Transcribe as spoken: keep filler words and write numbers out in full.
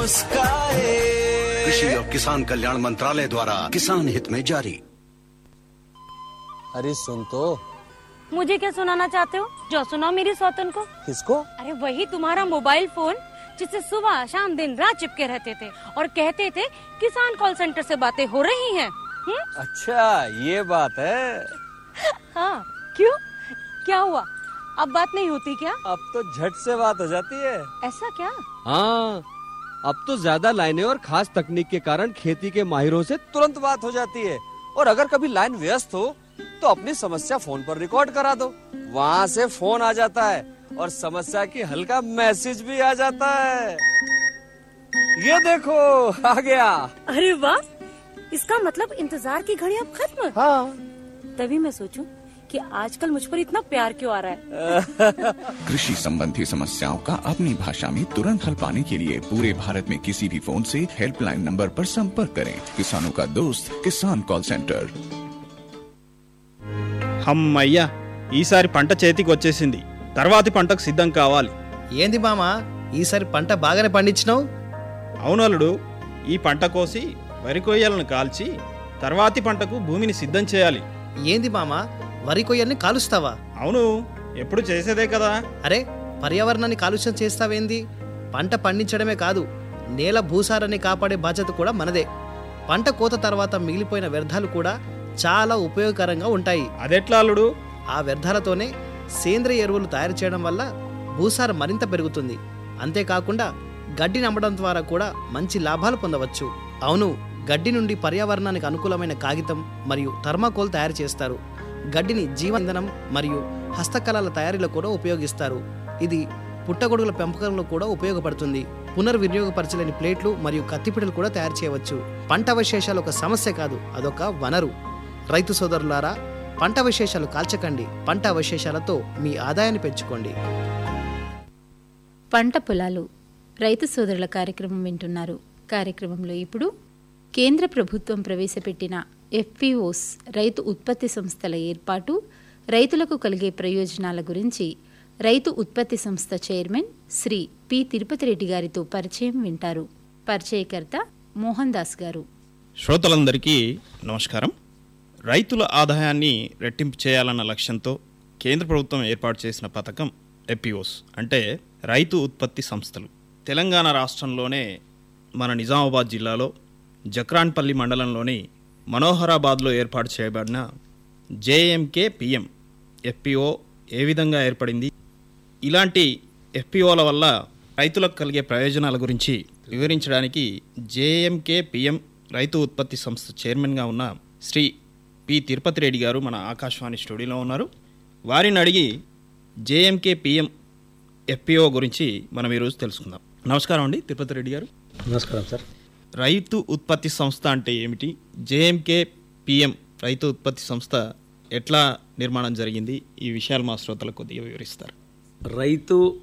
कृषि और किसान कल्याण मंत्रालय द्वारा किसान हित में जारी। अरे सुन तो। मुझे क्या सुनाना चाहते हो? जो सुनाओ मेरी सौतन को। किसको? अरे वही तुम्हारा मोबाइल फोन जिससे सुबह शाम दिन रात चिपके रहते थे और कहते थे किसान कॉल सेंटर से बातें हो रही हैं। हुँ? अच्छा ये बात है। हाँ क्यों, क्या हुआ? अब बात नहीं होती क्या? अब तो झट से बात हो जाती है। ऐसा क्या? हाँ, अब तो ज्यादा लाइनें और खास तकनीक के कारण खेती के माहिरों से तुरंत बात हो जाती है। और अगर कभी लाइन व्यस्त हो तो अपनी समस्या फोन पर रिकॉर्ड करा दो, वहाँ से फोन आ जाता है और समस्या की हल का मैसेज भी आ जाता है। ये देखो आ गया। अरे वाह, इसका मतलब इंतजार की घड़ी अब खत्म। हाँ। तभी मैं सोचूं कि आजकल मुझ पर इतना प्यार क्यों आ रहा है। कृषि संबंधी समस्याओं का अपनी भाषा में तुरंत हल पाने के लिए पूरे भारत में किसी भी फोन से हेल्पलाइन नंबर पर संपर्क करें। किसानों का दोस्त किसान कॉल सेंटर। హమ్మయ్యా, ఈసారి పంట చేతికి వచ్చేసింది. తర్వాతి పంటకు సిద్ధం కావాలి. ఏంది మామ, ఈసారి పంట బాగానే పండించినావు? అవునలుడు, ఈ పంట కోసి వరి కొయ్యలను కాల్చి తర్వాతి పంటకు భూమిని సిద్ధం చేయాలి. ఏంది మామ, వరి కొయ్యల్ని కాలుస్తావా? అవును, ఎప్పుడు చేసేదే కదా. అరే, పర్యావరణాన్ని కాలుష్యం చేస్తావేంది? పంట పండించడమే కాదు, నేల భూసారాన్ని కాపాడే బాధ్యత కూడా మనదే. పంట కోత తర్వాత మిగిలిపోయిన వ్యర్థాలు కూడా చాలా ఉపయోగకరంగా ఉంటాయి. అదెట్లా అల్లుడు? ఆ వ్యర్థాలతోనే సేంద్రియ ఎరువులు తయారు చేయడం వల్ల భూసారం మరింత పెరుగుతుంది. అంతేకాకుండా గడ్డిని అమ్మడం ద్వారా కూడా మంచి లాభాలు పొందవచ్చు. అవును, గడ్డి నుండి పర్యావరణానికి అనుకూలమైన కాగితం మరియు థర్మాకోల్ తయారు చేస్తారు. గడ్డిని జీవఇంధనం మరియు హస్తకళల తయారీలో కూడా ఉపయోగిస్తారు. ఇది పుట్టగొడుగుల పెంపకంలో కూడా ఉపయోగపడుతుంది. పునర్వినియోగపరచలేని ప్లేట్లు మరియు కత్తిపీటలు కూడా తయారు చేయవచ్చు. పంట అవశేషాలు ఒక సమస్య కాదు, అదొక వనరు. రైతు సోదరులారా, పంట అవశేషాలు కాల్చకండి, పంట అవశేషాలతో మీ ఆదాయాన్ని పెంచుకోండి. పంట పొలాలు రైతు సోదరుల కార్యక్రమం వింటున్నారు. కార్యక్రమంలో ఇప్పుడు కేంద్ర ప్రభుత్వం ప్రవేశపెట్టిన ఎఫ్పిఓస్ రైతు ఉత్పత్తి సంస్థల ఏర్పాటు, రైతులకు కలిగే ప్రయోజనాల గురించి రైతు ఉత్పత్తి సంస్థ చైర్మన్ శ్రీ పి తిరుపతి రెడ్డి గారితో పరిచయం వింటారు. పరిచయకర్త మోహన్ దాస్ గారు. శ్రోతలందరికీ నమస్కారం. రైతుల ఆదాయాన్ని రెట్టింపు చేయాలన్న లక్ష్యంతో కేంద్ర ప్రభుత్వం ఏర్పాటు చేసిన పథకం ఎఫ్పిఓస్ అంటే రైతు ఉత్పత్తి సంస్థలు. తెలంగాణ రాష్ట్రంలోనే మన నిజామాబాద్ జిల్లాలో జక్రాన్పల్లి మండలంలోని మనోహరాబాద్లో ఏర్పాటు చేయబడిన జేఎంకే పిఎం ఎఫ్పిఓ ఏ విధంగా ఏర్పడింది, ఇలాంటి ఎఫ్పిఓల వల్ల రైతులకు కలిగే ప్రయోజనాల గురించి వివరించడానికి జేఎంకే పిఎం రైతు ఉత్పత్తి సంస్థ చైర్మన్గా ఉన్న శ్రీ పి తిరుపతి రెడ్డి గారు మన ఆకాశవాణి స్టూడియోలో ఉన్నారు. వారిని అడిగి జేఎంకే పిఎం ఎఫ్పిఓ గురించి మనం ఈరోజు తెలుసుకుందాం. నమస్కారం అండి తిరుపతి రెడ్డి గారు. నమస్కారం సార్. రైతు ఉత్పత్తి సంస్థ అంటే ఏమిటి? జేఎంకే పిఎం రైతు ఉత్పత్తి సంస్థ ఎట్లా నిర్మాణం జరిగింది? ఈ విషయాలు మా శ్రోతలకు కొద్దిగా వివరిస్తారు. రైతు